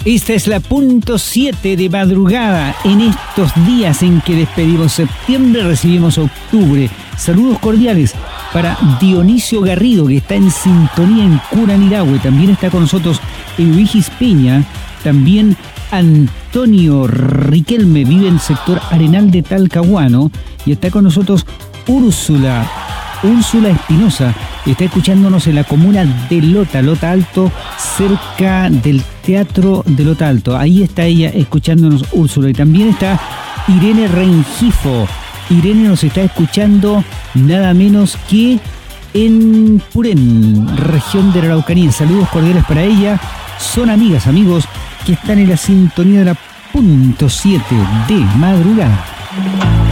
Esta es la punto 7 de madrugada. En estos días en que despedimos septiembre, recibimos octubre. Saludos cordiales para Dionisio Garrido, que está en sintonía en Curanilahue. También está con nosotros Eurígis Peña. También Antonio Riquelme, vive en el sector Arenal de Talcahuano. Y está con nosotros Úrsula Espinosa, está escuchándonos en la comuna de Lota Alto, cerca del Teatro de Lota Alto. Ahí está ella escuchándonos, Úrsula. Y también está Irene Rengifo. Irene nos está escuchando nada menos que en Purén, región de la Araucanía. Saludos cordiales para ella. Son amigas, amigos, que están en la sintonía de la punto 7 de madrugada.